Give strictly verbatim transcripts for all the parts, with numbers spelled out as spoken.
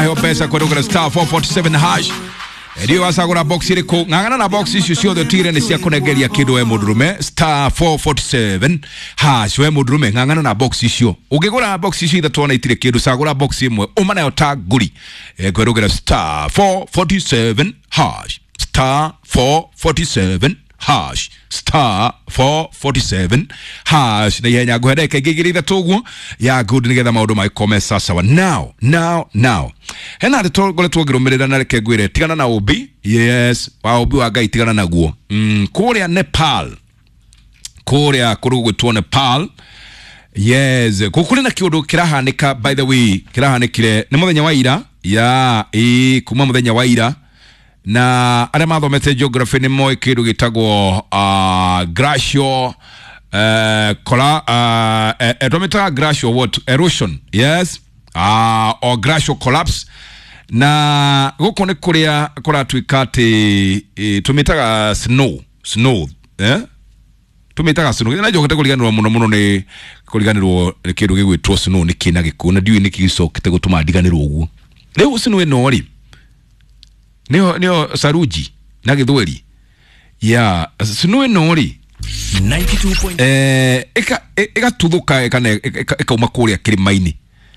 Ayo pesa kwa star four forty-seven hash. Edio asagura box ile ko ngangana na box issue sio the tire ni sia kunegeria kido we mudrume star four forty-seven hash we mudrume ngangana na box issue ugigura box issue that one itire kido sagura box imwe umana yo tag guri e kwa star four forty-seven hash star four forty-seven hash star four forty-seven hash na yenya guhereke gigirira togu ya good nigetha maundu maikome sasa now now now hena rito gole twogirumirira na reke gwire tigana na obi yes wa obi wa gai tigana na guo mm kuria Nepal kuria kurugu tu Nepal yes kukuri na kiundu kirahanika by the way kirahanikire ni muthenya wa ira ya e kuma muthenya wa ira na ale mathomete geography ni moy kiru gitagwo uh, Gracio uh, kola uh, edometa Gracio what erosion yes uh, or Gracio collapse na guko ne kuria kora twikate e, tumitaga snow snow eh tumitaga snow na jogete kuliganirwa muno muno ni kuliganirwo kiru gigwitwo snow ni kina gikuna ndiwe ni kigicokete gutuma ndiganirwo uguo leo snow eno ri Neo neo saruji na githweri ya snow eno ri ninety-two point eh eka eka tuthuka eka eka uma kuria kirimaini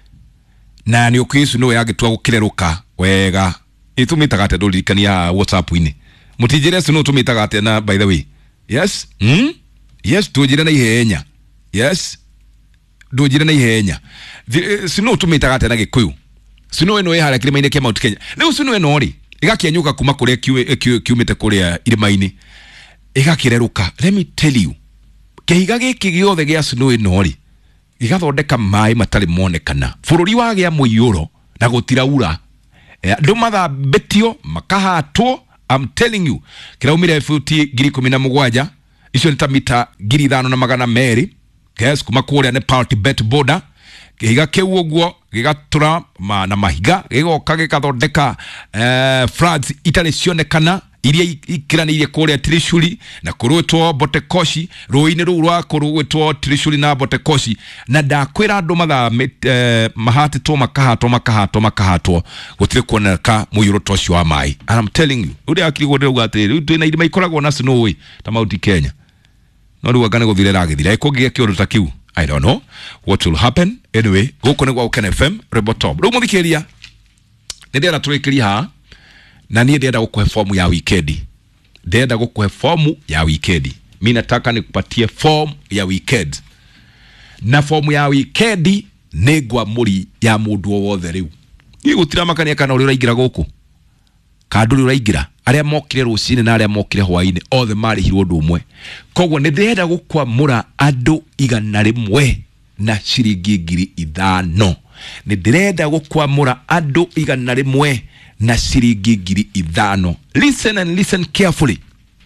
na ni ukisu no yagitwa gukireruka wega itumitaga te ndurikania WhatsApp ini mutijire snow tumitaga te na by the way yes mm yes tujire na ihenya yes ndujire na ihenya snow tumitaga te na gikuyu snow eno ihara kirimaini kia Mount Kenya leo snow eno ri igakianyuka kuma kuria kiumite kuria irimaini igakireruka let me tell you kihiga giki giothe gia snow eno ri igathondeka mai matari monekana bururi wa gia muiyuro na gutiraura ndu mathambetio makahatwo I'm telling you kiraumire futi ngiri kumi na mũgwanja icio ni ta mita ngiri ithano na magana meri yes kuma kuria Nepal Tibet border kihiga kiu uguo gigatura ma na mahiga gigoka gikathondeka eh floods itari cionekana iria ikiranirie kuria Trishuli na kurutwo Botekoshi ruini ru rwa kurugwitwo Trishuli na Botekoshi na ndakwira andu matha eh, mahatitwo makahatwo makahatwo makahatwo gutire kuoneka muyuro toshi wa mai and I'm telling you uria akirigwo ugatiri twina irima ikoragwo na snow ta Mount Kenya no ru agane guthirera agithira ikugiye kiundu ta kiu I don't know what will happen anyway guko ni gwa Ken F M Rebotop ru muthikiria ndia na turekiria ha na nie ndienda gukuhe form ya weekend ndienda gukuhe form ya weekend mimi nataka nikupatie form ya weekend na form ya weekend ni gwa muri ya mundu wothe riu ni gutira makania kana uri uraingira guku kandu uri uraingira aria mokire rucine na aria mokire hwaini othe mari hirwo ndu umwe kogwo ni ndienda gukwamura andu igana rimwe na ciringi ngiri ithano ni ndirenda gukwamura andu igana rimwe na ciringi ngiri ithano listen and listen carefully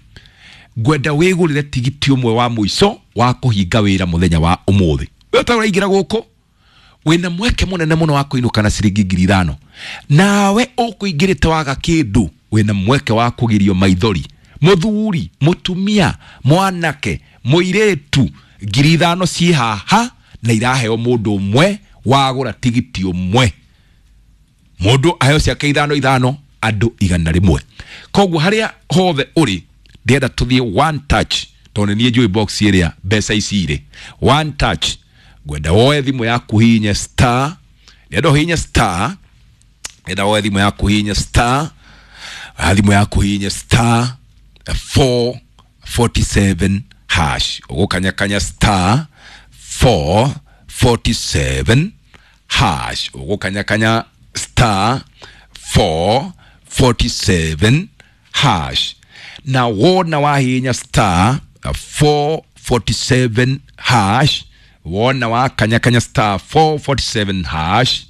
gwenda wigurire tigiti umwe wa muico wa kuhinga wira muthenya wa umuthi weta uraingira guku wina mweke munene muno wa kuinuka na ciringi ngiri ithano nawe ukuingirite waga kindu wina mweke wa kugirio maithori muthuri mutumia mwanake muiretu ngiri ithano ci haha na iraheo mundu umwe wagura tigiti umwe mundu ayo cia ithano ithano andu igana rimwe kogwo haria hothe uri ndienda tuthie one touch tone nie joy box area besa isire one touch gwenda woe thimu yaku hinya star ndienda hinya star ndienda woe thimu yaku hinya star thimu yaku hinya star four forty-seven hash ugukanya kanya star four forty-seven hash ugukanya kanya star four forty-seven hash na wona wahinya star four forty-seven hash wona wa kanya kanya star four forty-seven hash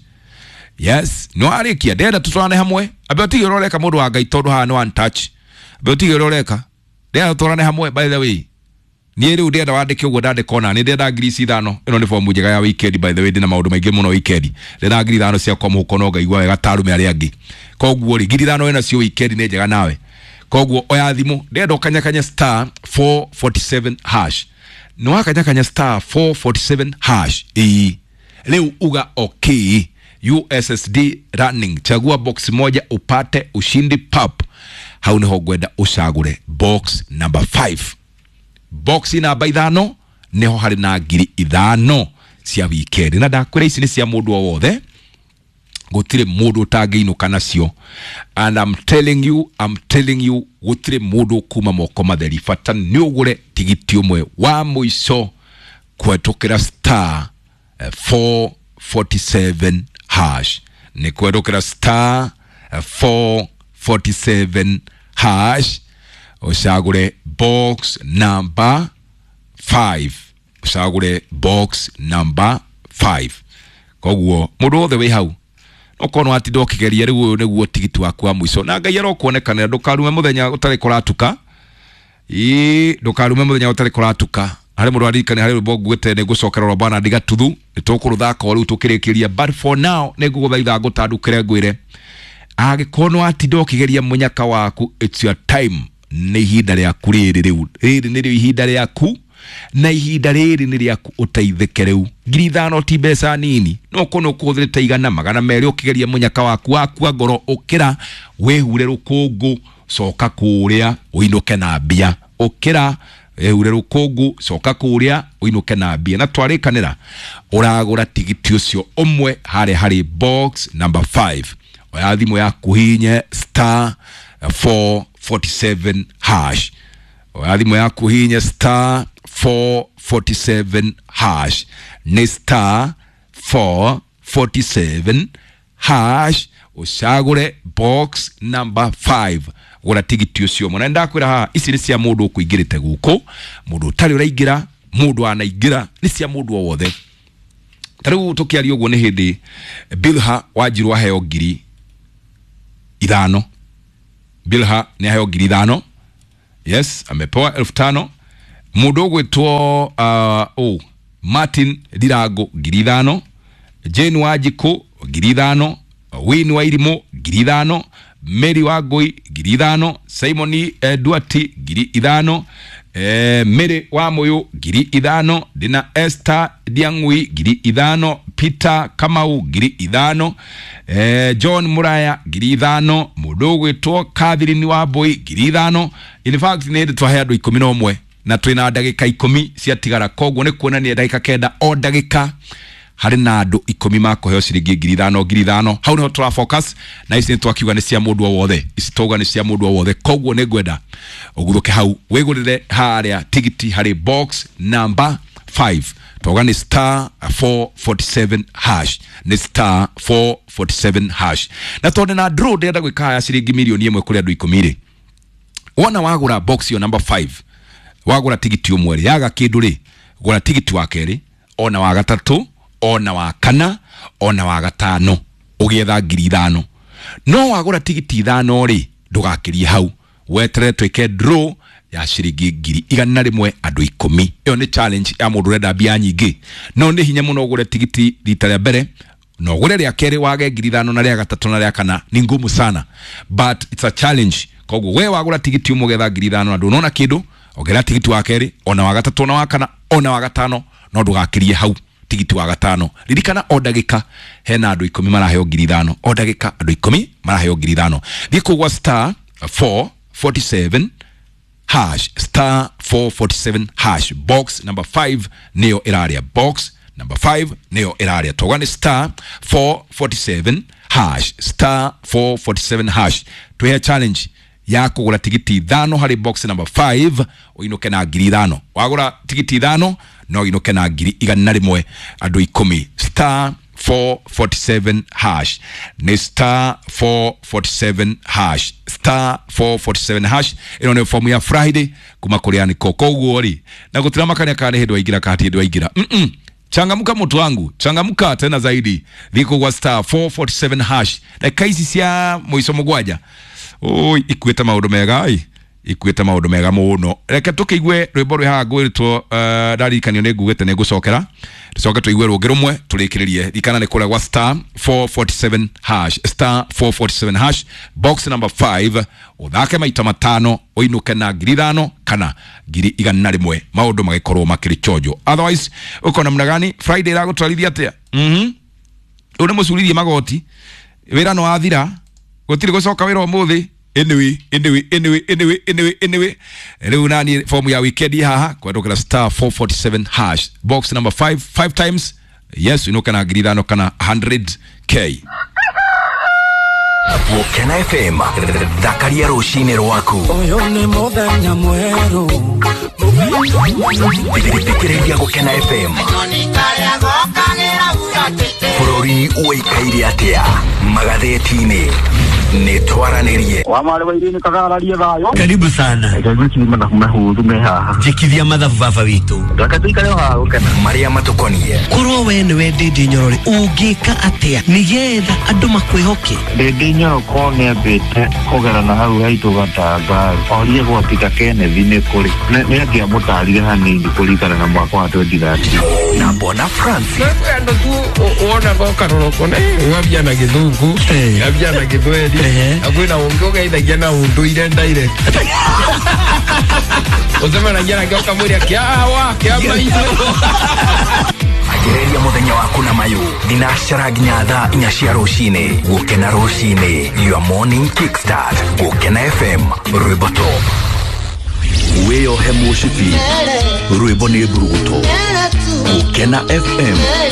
yes no arikia ndenda tutwane hamwe abetigiroreka mundu wa ngai tondu ha no one touch abetigiroreka ndenda tutwane hamwe by the way ni riu ndenda wandike ugo ndandika ona ni ndenda ngiri ithano ino ni form njega ya weekend by the way ndina maundu maingi muno weekend ndenda ngiri ithano cia kwa muhuko no ngaigwa wega tarume ari angi kogwo ri ngiri ithano ina cio weekend ni njega nawe kogwo oya thimu ndenda ukanya kanya star four forty-seven hash no akanya kanya star four forty-seven hash e leo uga okay U S S D running. Chagua box moja upate ushindi pap. Hau niho gwenda ucagure box number five. Box namba ithano niho hari na ngiri ithano cia weekend. Na ndakwira ici ni cia mundu o wothe. Gutire mundu utangiinuka nacio. And I'm telling you, I'm telling you, gutire mundu kuma moko matheri. Fata ni ugure tigiti umwe wa muico kwetukira star four forty-seven hash. Ni kwetukira star four forty-seven hash. Ucagure box number five. Ucagure box number five. Koguo mundu othe wi hau okono ati ndokigeria riu niguo tigiti waku wa mwiso na ngai arokuonekana ndukarume muthenya utari kuratuka ii ndukarume muthenya utari kuratuka hari mundu arikane hari rwimbo ngwite ni gucokera ro bana ndiga tuthu nitukuruthaka riu tukirikiria but for now niguguthaitha ngutandukire ngwire agikono ati ndokigeria munyaka waku it's your time ni ihinda riaku riri riu riri ni ihinda riaku na ihinda riri ni riaku uteithike riu ngiri ithano ti mbeca nini no kono kuthirite igana magana meri ukigeria munyaka waku waku ngoro ukira wehure rukungu coka kuria uinuke na mbia ukira wehure rukungu coka kuria uinuke na mbia na twarikanira uragura tigiti ucio umwe hari hari box number five oya thimu yaku hinye star four forty-seven hash oya thimu yaku hinye star four forty-seven hash ni star four forty-seven hash ucagure box number five gura tigiti ucio mona ndakwira ha ici ni cia mundu kuingirite guko mundu tari uraingira mundu anaingira ni cia mundu o wothe tariu tukiaria uguo ni hindi Bilha wajirwa heo ngiri ithano Bilha ni heo ngiri ithano yes amepewa elfu tano mundu gwitwo uh, oh Martin Dirago ngiri ithano Jane Wajiko ngiri ithano Win Wairimo ngiri ithano Mary Wagoi ngiri ithano Simon Edwati ngiri ithano eh, Mary Wamoyo ngiri ithano Dina Esther Diangui ngiri ithano Peter Kamau ngiri ithano eh, John Muraya ngiri ithano mundu gwitwo Catherine Waboi ngiri ithano in fact ni twahe andu ikumi na umwe na twina ndagika ikumi cia tigara koguo ni kuonania ndagika kenda o ndagika hari na andu ikumi makoheo ciringi ngiri ithano ngiri ithano hau niho tura focus na ici ni twakiuga ni cia mundu o wothe ici toga ni cia mundu o wothe koguo ni ngwenda uguthuke hau wigurire haria tigiti hari box number five toga ni star four forty-seven hash ni star four forty-seven hash na tonde na draw ndenda gwika haya ciringi milioni imwe kuri andu ikumi ri wona wagura box yo number five wagura tigiti umwe yaga kindu ri gura tigiti wa keri ona wa gatatu ona wa kana ona wa gatano ugietha ngiri ithano no wagura tigiti ithano ri ndugakirie hau wetere twike draw ya ciringi ngiri igana rimwe andu ikumi iyo ni challenge ya mundu renda bia nyingi no ni hinya muno ugure tigiti rita rya mbere no ugure rya keri wage ngiri ithano na rya gatatu na rya kana ni ngumu sana but it's a challenge koguo we wagura tigiti umwe ugetha ngiri ithano andu nona kindu ogera tigiti wa keri ona wa gatatu na wa kana ona wa gatano no ndugakirie hau tigiti wa gatano ririkana o ndagika hena andu ikumi maraheo ngiri ithano o ndagika andu ikumi maraheo ngiri ithano thiko gwa star four forty-seven hash star four forty-seven hash box number five neo iraria box number five neo iraria togane star four forty-seven hash star four forty-seven hash tuhe challenge ya kugura tigiti ithano hari box number five uinuke na ngiri ithano wagura tigiti ithano no inuke na ngiri igana rimwe andu ikumi star four forty-seven hash ni star four forty-seven hash star four forty-seven hash ino ne form ya Friday kuma kuriani koko uori na gutira makanya kane hedo igira kati hedo igira mm -mm. changamuka mtu wangu changamuka tena zaidi thiko kwa star four forty-seven hash na kaisi cia muiso mugwaja oi ikweta maundu mega ai ikweta maundu mega muno reke tukiigwe rwimbo rwi ha gwitwo ndarikanio ni ngugete ni gucokera tucoke tuigwe rwonge rumwe turikiririe rikana ni kura gwa star four forty-seven hash star four forty-seven hash box number five uthake maita matano uinuke na ngiri ithano kana ngiri igana rimwe maundu magikorwo makiri chojo otherwise uko namna gani Friday ra gutwarithia atia mhm une mucuririe magoti wira no athira gutiri gucoka wira umuthi anyway anyway anyway anyway anyway anyway riu nani form ya weekend haha kwandukira star four forty-seven hash box number five five times yes ino kana girithano kana one hundred k Gukena F M thakaria rucini rwaku uyu ni muthenya mweru thikiriria Gukena F M bururi uikaire atia magatheti-ini ni twaranirie wamale wairini kagararie thayo karibu sana ekaguchi mana mahuru me haha jikithia mathabu baba witu rakatikale haha ukena maria matukonie kurwo we ni wendete nyorori ungika atia nigetha andu makwihoke ndende nyoro kone bete kogerana hau haitu gatanga orie gwatika Kenneth ni kuri ni akia mutarire hanini kurikana na mwaka wa twenty thirteen na bona Francis ndo tu uona kwa karoroko na ngabia na githungu ngabia na githweli akwina ungoga ithagia na unduire ndaire uzema na jana kwa kamuri akiawa kiama hizo agereria muthenya waku na mayu dinashara nginya thaa inya cia rucini Gukena rucini your morning kickstart Gukena F M rwimbo top weyo hemu shipi rwimbo ni buruguto Gukena F M